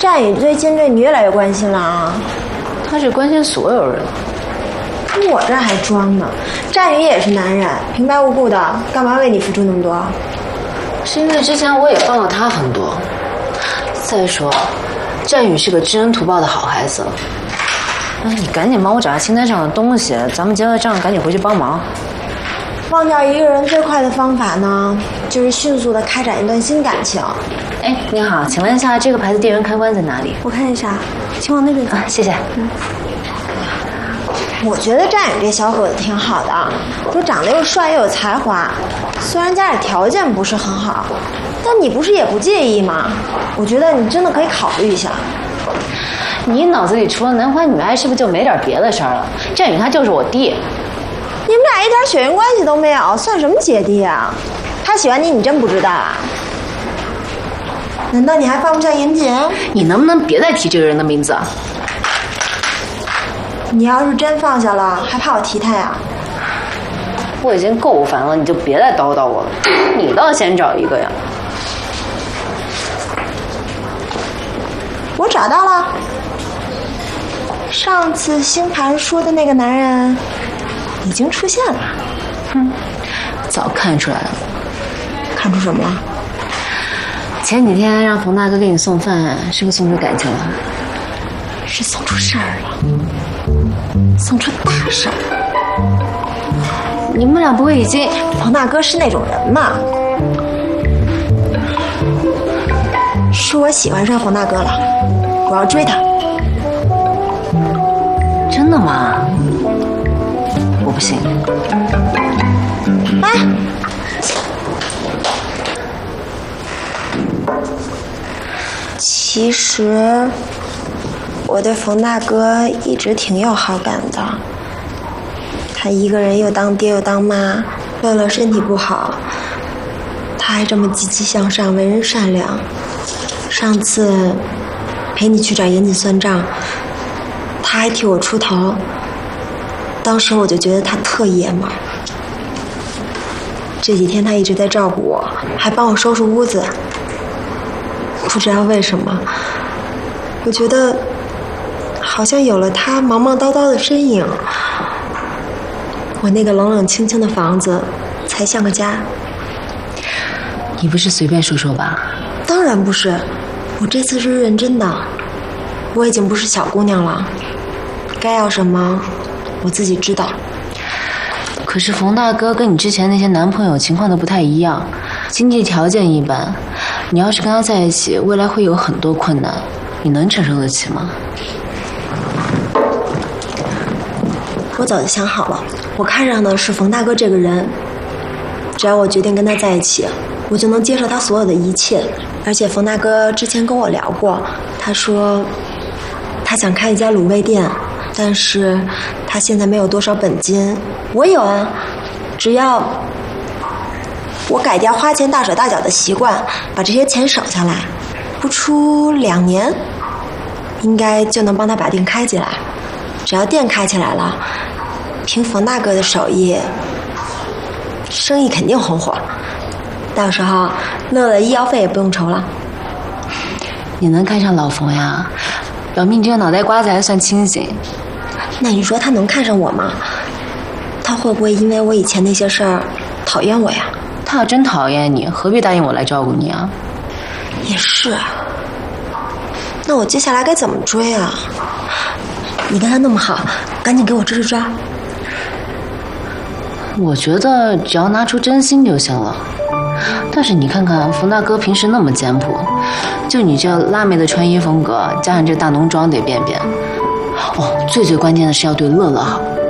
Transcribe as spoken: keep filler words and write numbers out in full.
战宇最近对你越来越关心了啊。 他是关心所有人。 我这还装呢，战宇也是男人，平白无故的，干嘛为你付出那么多？ 是因为之前我也帮了他很多。再说，战宇是个知恩图报的好孩子。哎，你赶紧帮我找下清单上的东西，咱们结了账赶紧回去帮忙。 忘掉一个人最快的方法呢，就是迅速的开展一段新感情。 哎，您好，请问一下这个牌子电源开关在哪里？ 我看一下，请往那边走。 啊，谢谢。嗯。 我觉得战宇这小伙子挺好的，说长得又帅又有才华，虽然家里条件不是很好，但你不是也不介意吗？我觉得你真的可以考虑一下。 你脑子里除了男欢女爱，是不是就没点别的事儿了？战宇他就是我弟。 你们俩一点血缘关系都没有，算什么姐弟啊？他喜欢你，你真不知道啊？难道你还放不下严谨？ 你能不能别再提这个人的名字？ 你要是真放下了，还怕我提他呀？ 我已经够烦了，你就别再叨叨我了。你倒先找一个呀！ 我找到了，上次星盘说的那个男人已经出现了。 哼，早看出来了。 看出什么了？ 前几天让冯大哥给你送饭，是不是送出感情了？ 是送出事儿了，送出大事儿。 你们俩不会已经…… 冯大哥是那种人吗？是我喜欢上冯大哥了，我要追他。 真的吗？我不信。 哎，其实我对冯大哥一直挺有好感的。他一个人又当爹又当妈，乐乐身体不好，他还这么积极向上，为人善良。上次陪你去找严谨算账，他还替我出头，当时我就觉得他特爷们儿。这几天他一直在照顾我，还帮我收拾屋子。不知道为什么，我觉得好像有了他忙忙叨叨的身影，我那个冷冷清清的房子才像个家。 你不是随便说说吧？ 当然不是，我这次是认真的。我已经不是小姑娘了，该要什么我自己知道。 可是冯大哥跟你之前那些男朋友情况都不太一样，经济条件一般，你要是跟他在一起，未来会有很多困难，你能承受得起吗？ 我早就想好了，我看上的是冯大哥这个人，只要我决定跟他在一起，我就能接受他所有的一切。而且冯大哥之前跟我聊过，他说他想开一家卤味店，但是他现在没有多少本金。我有啊，只要我改掉花钱大手大脚的习惯，把这些钱省下来，不出两年应该就能帮他把店开起来。只要店开起来了，凭冯大哥的手艺，生意肯定红火。到时候乐乐医药费也不用愁了。 你能看上老冯呀？表明你这个脑袋瓜子还算清醒。 那你说他能看上我吗？他会不会因为我以前那些事儿讨厌我呀？ 他要真讨厌你，何必答应我来照顾你啊？ 也是。那我接下来该怎么追啊？你跟他那么好，赶紧给我支支招。 我觉得只要拿出真心就行了。但是你看看冯大哥平时那么简朴，就你这辣妹的穿衣风格，加上这大浓妆得变变。哦，最最关键的是要对乐乐好。